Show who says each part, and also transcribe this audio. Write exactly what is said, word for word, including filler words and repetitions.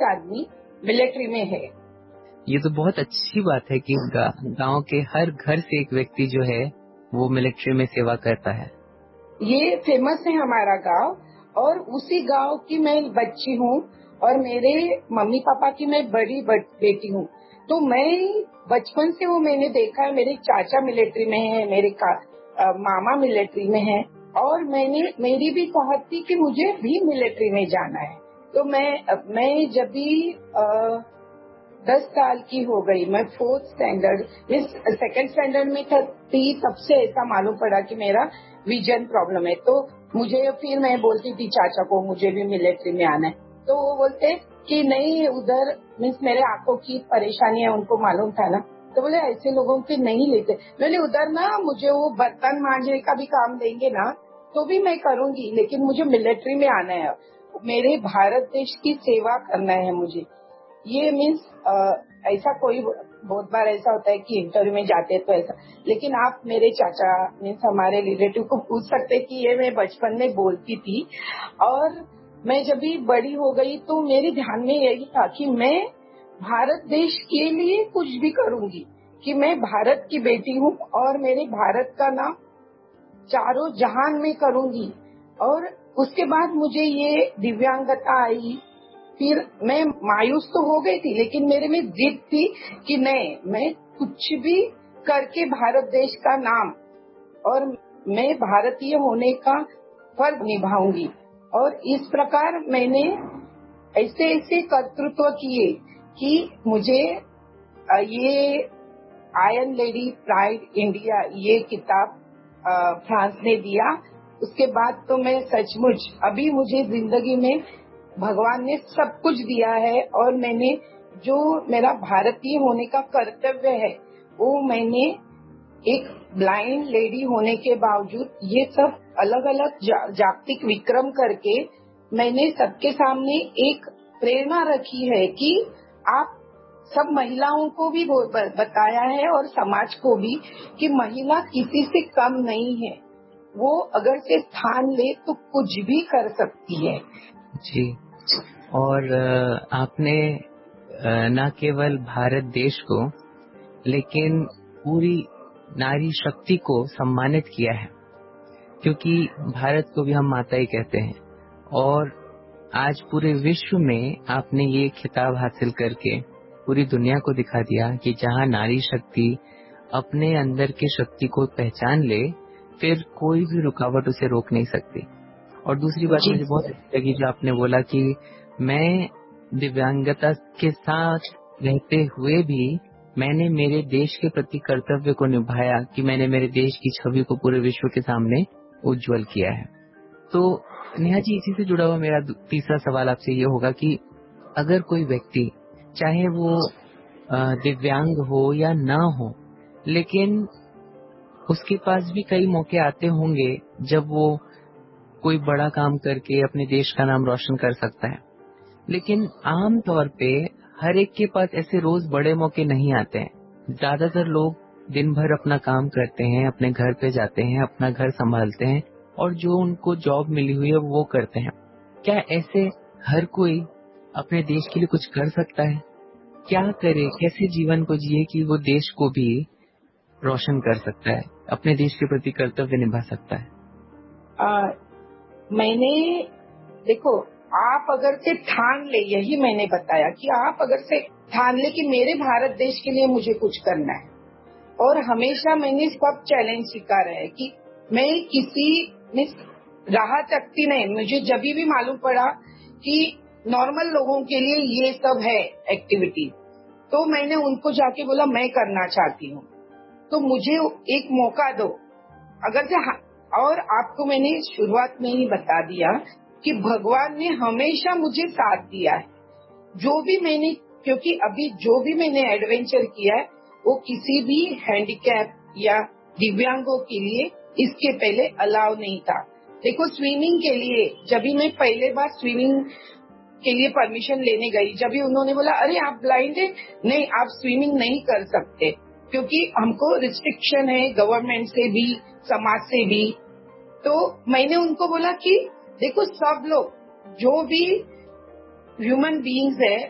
Speaker 1: आदमी मिलिट्री में है।
Speaker 2: ये तो बहुत अच्छी बात है कि गा, गांव के हर घर से एक व्यक्ति जो है वो मिलिट्री में सेवा करता है।
Speaker 1: ये फेमस है हमारा गांव, और उसी गांव की मैं बच्ची हूँ, और मेरे मम्मी पापा की मैं बड़ी बेटी हूँ। तो मैं बचपन से वो मैंने देखा है, मेरे चाचा मिलिट्री में है, मेरे का, आ, मामा मिलिट्री में है, और मैंने मेरी भी चाहत थी कि मुझे भी मिलिट्री में जाना है। तो मैं मैं जब भी आ, दस साल की हो गई, मैं फोर्थ स्टैंडर्ड इस सेकंड स्टैंडर्ड में थी, तब से ऐसा मालूम पड़ा कि मेरा विजन प्रॉब्लम है। तो मुझे फिर मैं बोलती थी चाचा को मुझे भी मिलिट्री में आना है, तो वो बोलते कि नहीं, उधर मीन्स मेरे आंखों की परेशानी है, उनको मालूम था ना, तो बोले ऐसे लोगों के नहीं लेते। बोले उधर ना मुझे वो बर्तन मांजने का भी काम देंगे ना तो भी मैं करूंगी, लेकिन मुझे मिलिट्री में आना है, मेरे भारत देश की सेवा करना है मुझे। ये मीन्स ऐसा कोई बहुत बार ऐसा होता है कि इंटरव्यू में जाते हैं तो ऐसा, लेकिन आप मेरे चाचा मीन्स हमारे रिलेटिव को पूछ सकते कि ये मैं बचपन में बोलती थी। और मैं जब भी बड़ी हो गई तो मेरे ध्यान में यही था कि मैं भारत देश के लिए कुछ भी करूंगी, कि मैं भारत की बेटी हूँ और मेरे भारत का नाम चारों जहान में करूंगी। और उसके बाद मुझे ये दिव्यांगता आई, फिर मैं मायूस तो हो गई थी, लेकिन मेरे में जिद थी कि नहीं, मैं कुछ भी करके भारत देश का नाम और मैं भारतीय होने का फर्ज निभाऊंगी। और इस प्रकार मैंने ऐसे ऐसे कर्तृत्व किए कि मुझे ये आयरन लेडी प्राइड इंडिया ये किताब फ्रांस ने दिया। उसके बाद तो मैं सचमुच अभी मुझे जिंदगी में भगवान ने सब कुछ दिया है, और मैंने जो मेरा भारतीय होने का कर्तव्य है वो मैंने एक ब्लाइंड लेडी होने के बावजूद ये सब अलग अलग जा, जागतिक विक्रम करके मैंने सबके सामने एक प्रेरणा रखी है कि आप सब महिलाओं को भी बताया है और समाज को भी कि महिला किसी से कम नहीं है, वो अगर से स्थान ले तो कुछ भी कर सकती है।
Speaker 2: जी, और आपने न केवल भारत देश को लेकिन पूरी नारी शक्ति को सम्मानित किया है, क्योंकि भारत को भी हम माता ही कहते हैं। और आज पूरे विश्व में आपने ये खिताब हासिल करके पूरी दुनिया को दिखा दिया कि जहां नारी शक्ति अपने अंदर की शक्ति को पहचान ले, फिर कोई भी रुकावट उसे रोक नहीं सकती। और दूसरी बात मुझे बहुत अच्छी लगी जो आपने बोला कि मैं दिव्यांगता के साथ रहते हुए भी मैंने मेरे देश के प्रति कर्तव्य को निभाया, कि मैंने मेरे देश की छवि को पूरे विश्व के सामने उज्जवल किया है। तो नेहा जी, इसी से जुड़ा हुआ मेरा तीसरा सवाल आपसे ये होगा कि अगर कोई व्यक्ति चाहे वो दिव्यांग हो या ना हो, लेकिन उसके पास भी कई मौके आते होंगे जब वो कोई बड़ा काम करके अपने देश का नाम रोशन कर सकता है, लेकिन आम तौर पे हर एक के पास ऐसे रोज बड़े मौके नहीं आते हैं। ज्यादातर लोग दिन भर अपना काम करते हैं, अपने घर पे जाते हैं, अपना घर संभालते हैं और जो उनको जॉब मिली हुई है वो करते हैं। क्या ऐसे हर कोई अपने देश के लिए कुछ कर सकता है? क्या करे, कैसे जीवन को जिए कि वो देश को भी रोशन कर सकता है, अपने देश के प्रति कर्तव्य निभा सकता है?
Speaker 1: आ, मैंने देखो, आप अगर से ठान ले, यही मैंने बताया कि आप अगर से ठान ले कि मेरे भारत देश के लिए मुझे कुछ करना है, और हमेशा मैंने सब चैलेंज स्वीकारा है कि मैं किसी में राह तकती नहीं। मुझे जब भी मालूम पड़ा कि नॉर्मल लोगों के लिए ये सब है एक्टिविटी, तो मैंने उनको जाके बोला मैं करना चाहती हूँ, तो मुझे एक मौका दो। अगर से, और आपको मैंने शुरुआत में ही बता दिया कि भगवान ने हमेशा मुझे साथ दिया है, जो भी मैंने, क्योंकि अभी जो भी मैंने एडवेंचर किया है वो किसी भी हैंडीकैप या दिव्यांगों के लिए इसके पहले अलाउ नहीं था। देखो, स्विमिंग के लिए जब भी मैं पहले बार स्विमिंग के लिए परमिशन लेने गई, जब भी उन्होंने बोला अरे आप ब्लाइंड है, नहीं आप स्विमिंग नहीं कर सकते, क्योंकि हमको रिस्ट्रिक्शन है गवर्नमेंट से भी समाज से भी। तो मैंने उनको बोला कि देखो, सब लोग जो भी ह्यूमन बीइंग्स है